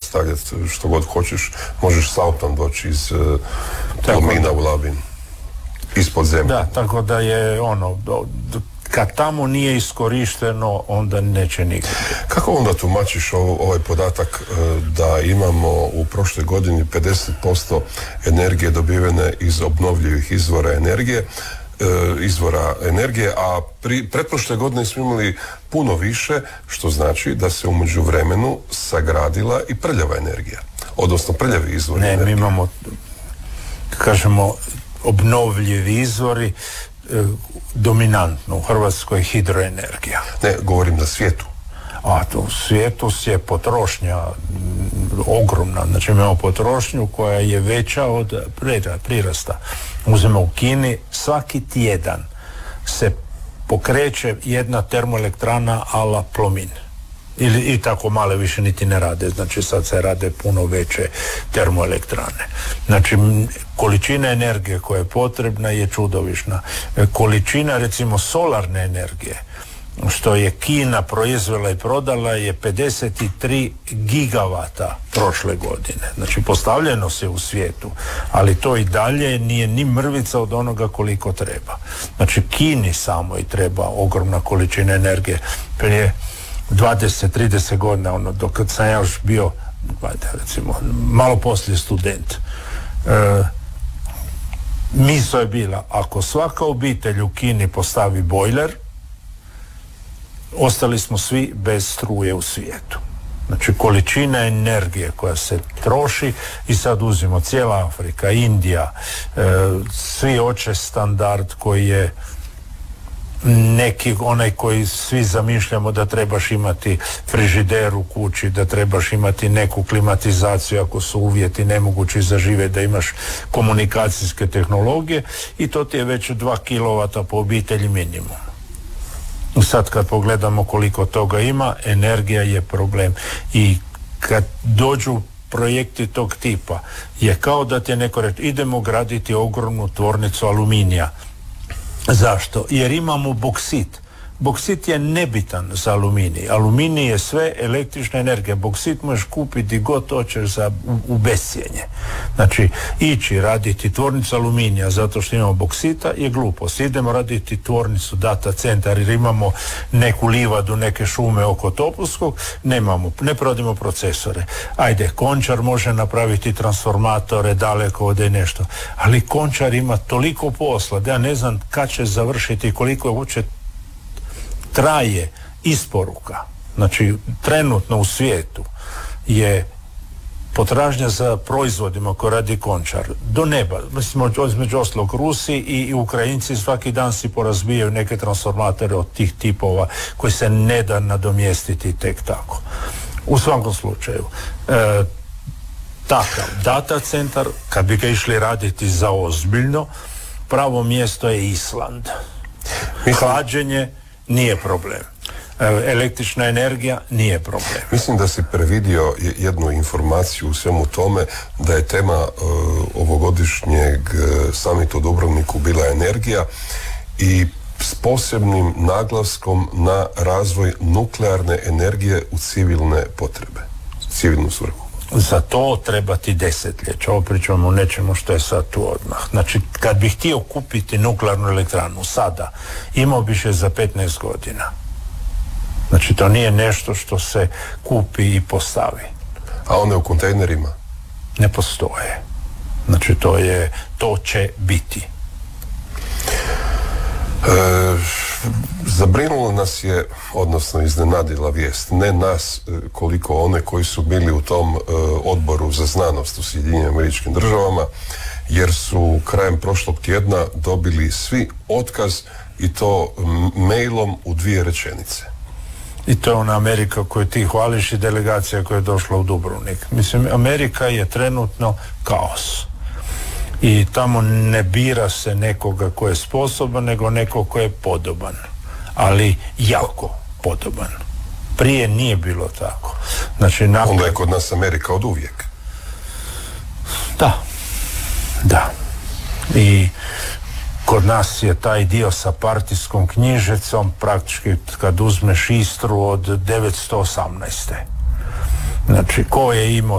stavljati što god hoćeš, možeš s autom doći iz Plomina u Labin, ispod zemlje. Da, tako da je kad tamo nije iskorišteno, onda neće nikad. Kako onda tumačiš ovaj podatak da imamo u prošloj godini 50% energije dobivene iz obnovljivih izvora energije, a pretprošle godine smo imali puno više, što znači da se u međuvremenu sagradila i prljava energija, odnosno prljavi izvori energije. Mi imamo, kažemo, obnovljivi izvori, dominantno u Hrvatskoj je hidroenergija. Ne, govorim na svijetu. A to u svijetu je potrošnja ogromna. Znači imamo potrošnju koja je veća od prirasta. Uzmemo u Kini, svaki tjedan se pokreće jedna termoelektrana a la Plomin. I tako male više niti ne rade. Znači sad se rade puno veće termoelektrane. Znači količina energije koja je potrebna je čudovišna. Količina recimo solarne energije što je Kina proizvela i prodala je 53 gigavata prošle godine. Znači postavljeno se u svijetu, ali to i dalje nije ni mrvica od onoga koliko treba. Znači Kini samoj treba ogromna količina energije. Prije 20-30 godina, dok sam ja još bio, recimo, malo poslije student, misao je bila, ako svaka obitelj u Kini postavi bojler, ostali smo svi bez struje u svijetu. Znači količina energije koja se troši, i sad uzimo cijela Afrika, Indija, svi hoće standard koji je onaj koji svi zamišljamo da trebaš imati frižider u kući, da trebaš imati neku klimatizaciju ako su uvjeti nemogući za živjeti, da imaš komunikacijske tehnologije, i to ti je već 2 kW po obitelji minimum. Sad kad pogledamo koliko toga ima, energija je problem, i kad dođu projekti tog tipa je kao da ti je neko reći idemo graditi ogromnu tvornicu aluminija. Zašto? Jer imamo boksit. Boksit je nebitan za aluminij. Aluminij je sve električna energija. Boksit možeš kupiti god hoćeš u bescijenje. Znači, ići raditi tvornicu aluminija zato što imamo boksita je glupost. Idemo raditi tvornicu data centar jer imamo neku livadu, neke šume oko Topuskog, ne prodimo procesore. Ajde, Končar može napraviti transformatore, dalekovode i nešto. Ali Končar ima toliko posla da ja ne znam kad će završiti i koliko je uopće traje isporuka. Znači, trenutno u svijetu je potražnja za proizvodima koje radi Končar do neba. Mislim, između ostalog Rusi i Ukrajinci svaki dan si porazbijaju neke transformatore od tih tipova koji se ne da nadomjestiti tek tako. U svakom slučaju, takav data centar, kad bi ga išli raditi za ozbiljno, pravo mjesto je Island. Hlađenje nije problem. Električna energija nije problem. Mislim da si previdio jednu informaciju u svemu tome, da je tema ovogodišnjeg samita u Dubrovniku bila energija i s posebnim naglaskom na razvoj nuklearne energije u civilne potrebe, civilnu svrhu. Za to treba ti desetljeća. Ovo pričamo o nečemu što je sad tu odmah. Znači, kad bih htio kupiti nuklearnu elektranu sada, imao bi je za 15 godina. Znači, to nije nešto što se kupi i postavi. A one u kontejnerima? Ne postoje. Znači, to će biti. Zabrinulo nas je, odnosno iznenadila vijest, ne nas koliko one koji su bili u tom odboru za znanost u Sjedinjenim Američkim Državama, jer su krajem prošlog tjedna dobili svi otkaz, i to mailom u 2 rečenice. I to je ona Amerika koju ti hvališ i delegacija koja je došla u Dubrovnik. Mislim, Amerika je trenutno kaos. I tamo ne bira se nekoga ko je sposoban, nego nekog ko je podoban. Ali jako podoban. Prije nije bilo tako. Znači, onda je kod nas Amerika od uvijek. Da. I kod nas je taj dio sa partijskom knjižicom praktički kad uzmeš Istru od 918. Znači, ko je imao